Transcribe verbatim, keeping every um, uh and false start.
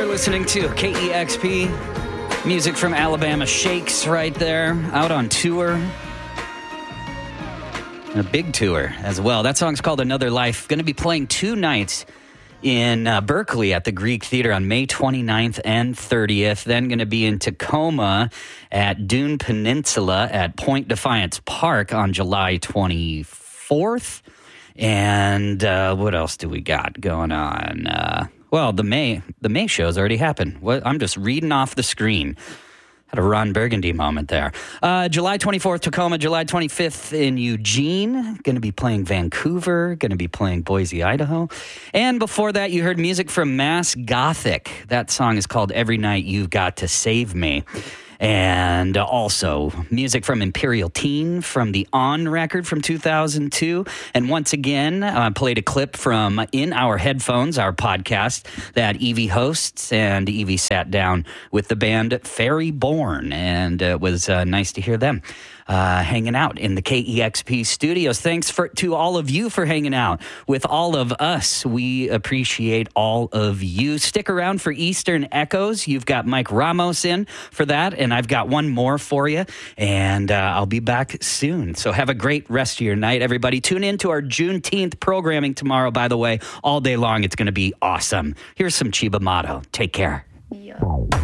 listening to K E X P. Music from Alabama Shakes right there, out on tour. A big tour as well. That song's called Another Life. Going to be playing two nights in uh, Berkeley at the Greek Theater on May twenty-ninth and thirtieth. Then going to be in Tacoma at Dune Peninsula at Point Defiance Park on July twenty-fourth. And uh, what else do we got going on? Uh, well, the May the May show's already happened. What, I'm just reading off the screen. Had a Ron Burgundy moment there. Uh, July twenty-fourth, Tacoma. July twenty-fifth in Eugene. Going to be playing Vancouver. Going to be playing Boise, Idaho. And before that, you heard music from Mass Gothic. That song is called Every Night You've Got to Save Me. And also music from Imperial Teen from the On record from two thousand two. And once again, I uh, played a clip from In Our Headphones, our podcast that Evie hosts. And Evie sat down with the band Fairy Born. And it was uh, nice to hear them uh, hanging out in the K E X P studios. Thanks for, to all of you for hanging out with all of us. We appreciate all of you. Stick around for Eastern Echoes. You've got Mike Ramos in for that. And I've got one more for you, and uh, I'll be back soon. So have a great rest of your night, everybody. Tune in to our Juneteenth programming tomorrow, by the way, all day long. It's going to be awesome. Here's some Chiba Motto. Take care. Yeah.